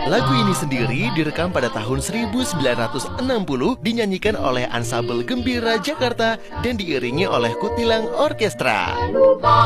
Lagu ini sendiri direkam pada tahun 1960, dinyanyikan oleh Ansambel Gembira Jakarta dan diiringi oleh Kutilang Orkestra.